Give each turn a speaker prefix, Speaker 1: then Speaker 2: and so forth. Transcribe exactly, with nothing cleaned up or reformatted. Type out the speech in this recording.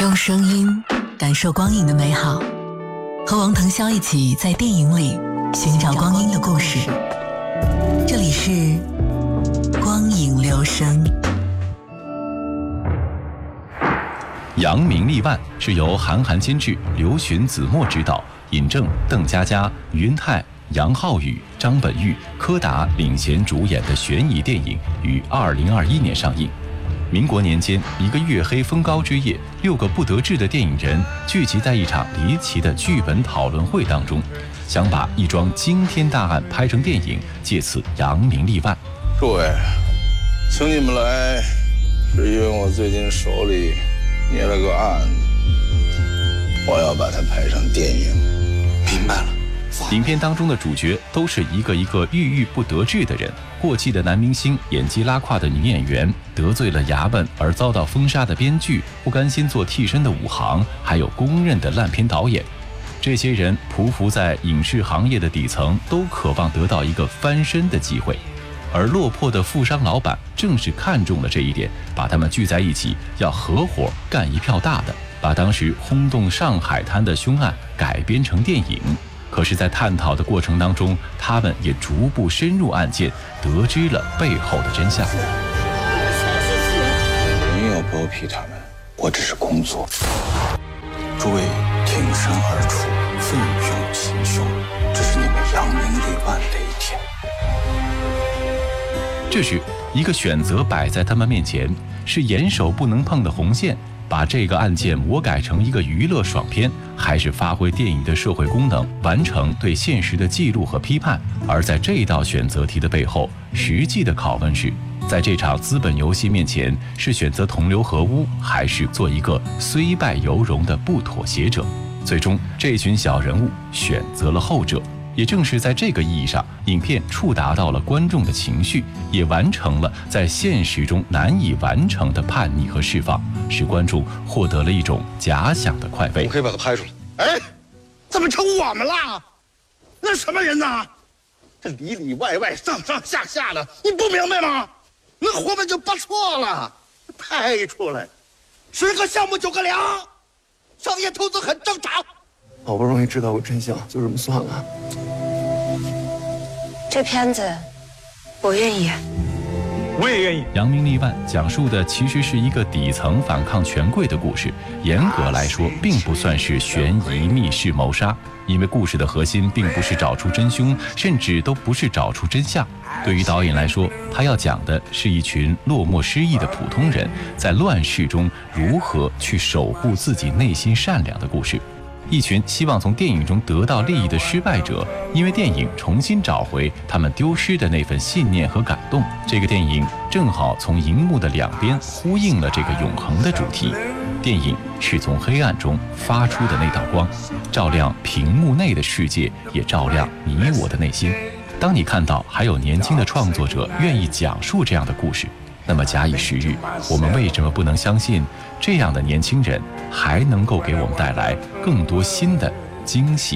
Speaker 1: 用声音感受光影的美好，和王腾霄一起在电影里寻找光阴的故事。这里是光影留声。
Speaker 2: 扬名立万是由韩寒监制，刘巡、子墨执导，尹正、邓家佳、于恩泰、杨浩宇、张本煜、柯达领衔主演的悬疑电影，于二零二一年上映。民国年间，一个月黑风高之夜，六个不得志的电影人聚集在一场离奇的剧本讨论会当中，想把一桩惊天大案拍成电影，借此扬名立万。
Speaker 3: 诸位，请你们来，是因为我最近手里捏了个案子，我要把它拍成电影。
Speaker 4: 明白了。
Speaker 2: 影片当中的主角都是一个一个郁郁不得志的人，过气的男明星，演技拉胯的女演员，得罪了衙门而遭到封杀的编剧，不甘心做替身的武行，还有公认的烂片导演。这些人匍匐在影视行业的底层，都渴望得到一个翻身的机会，而落魄的富商老板正是看中了这一点，把他们聚在一起，要合伙干一票大的，把当时轰动上海滩的凶案改编成电影。可是在探讨的过程当中，他们也逐步深入案件，得知了背后的真相。
Speaker 3: 没有剥皮他们，我只是工作。
Speaker 4: 诸位挺身而出，奋勇行凶，这是你们扬名立万的一天。
Speaker 2: 这时一个选择摆在他们面前，是严守不能碰的红线，把这个案件魔改成一个娱乐爽片，还是发挥电影的社会功能，完成对现实的记录和批判。而在这道选择题的背后，实际的拷问是，在这场资本游戏面前，是选择同流合污，还是做一个虽败犹荣的不妥协者？最终这群小人物选择了后者。也正是在这个意义上，影片触达到了观众的情绪，也完成了在现实中难以完成的叛逆和释放，使观众获得了一种假想的快慰。
Speaker 4: 我可以把它拍出来。
Speaker 5: 哎，怎么成我们了？那什么人呢？这里里外外、上上下下的，你不明白吗？那活本就不错了，拍出来，十个项目九个凉，商业投资很正常。
Speaker 6: 好不容易知道个真相，就这么算了。
Speaker 7: 这片子我愿意演。
Speaker 5: 我也愿意。
Speaker 2: 扬名立万讲述的其实是一个底层反抗权贵的故事，严格来说并不算是悬疑密室谋杀，因为故事的核心并不是找出真凶，甚至都不是找出真相。对于导演来说，他要讲的是一群落寞失意的普通人在乱世中如何去守护自己内心善良的故事。一群希望从电影中得到利益的失败者，因为电影重新找回他们丢失的那份信念和感动。这个电影正好从荧幕的两边呼应了这个永恒的主题。电影是从黑暗中发出的那道光，照亮屏幕内的世界，也照亮你我的内心。当你看到还有年轻的创作者愿意讲述这样的故事，那么假以时日，我们为什么不能相信这样的年轻人还能够给我们带来更多新的惊喜